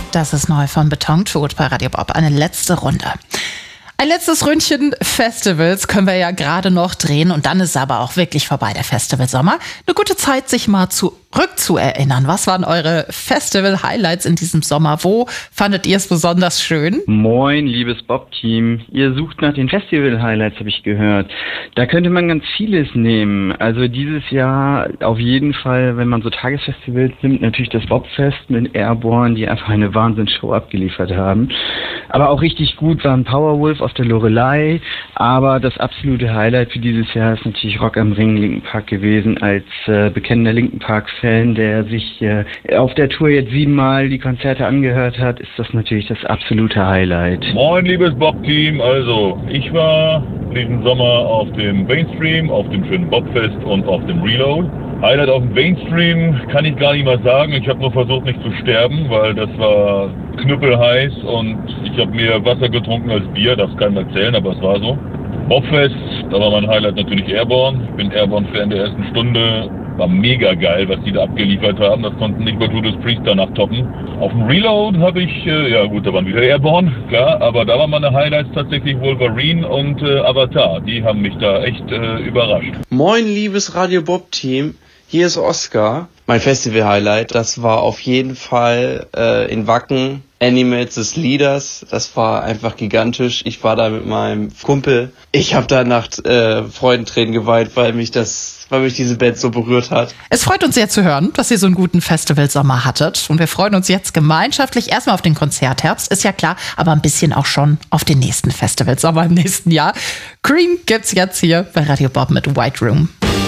Das ist neu von Beton-Tod bei Radio Bob. Eine letzte Runde. Ein letztes Ründchen Festivals können wir ja gerade noch drehen und dann ist aber auch wirklich vorbei, der Festivalsommer. Eine gute Zeit, sich mal zurückzuerinnern. Was waren eure Festival-Highlights in diesem Sommer? Wo fandet ihr es besonders schön? Moin, liebes Bob-Team. Ihr sucht nach den Festival-Highlights, habe ich gehört. Da könnte man ganz vieles nehmen. Also dieses Jahr auf jeden Fall, wenn man so Tagesfestivals nimmt, natürlich das Bobfest mit Airborne, die einfach eine Wahnsinnsshow abgeliefert haben. Aber auch richtig gut waren Powerwolf auf der Loreley, aber das absolute Highlight für dieses Jahr ist natürlich Rock am Ring Linkin Park gewesen, als bekennender Linkin Park-Fan, der sich auf der Tour jetzt 7-mal die Konzerte angehört hat, ist das natürlich das absolute Highlight. Moin, liebes Bob-Team, also ich war diesen Sommer auf dem Mainstream, auf dem schönen Bobfest und auf dem Reload. Highlight auf dem Mainstream kann ich gar nicht mal sagen. Ich habe nur versucht, nicht zu sterben, weil das war knüppelheiß und ich habe mehr Wasser getrunken als Bier. Das kann ich erzählen, aber es war so. Bobfest, da war mein Highlight natürlich Airborne. Ich bin Airborne-Fan der ersten Stunde. War mega geil, was die da abgeliefert haben. Das konnten nicht mal Judas Priest danach toppen. Auf dem Reload habe ich, ja gut, da waren wieder Airborne, klar. Aber da waren meine Highlights tatsächlich Wolverine und Avatar. Die haben mich da echt überrascht. Moin, liebes Radio Bob-Team. Hier ist Oskar. Mein Festival-Highlight, das war auf jeden Fall in Wacken, Animals des Leaders. Das war einfach gigantisch. Ich war da mit meinem Kumpel. Ich habe da nach Freudentränen geweint, weil mich diese Band so berührt hat. Es freut uns sehr zu hören, dass ihr so einen guten Festivalsommer hattet. Und wir freuen uns jetzt gemeinschaftlich erstmal auf den Konzertherbst, ist ja klar, aber ein bisschen auch schon auf den nächsten Festivalsommer im nächsten Jahr. Cream gibt's jetzt hier bei Radio Bob mit White Room.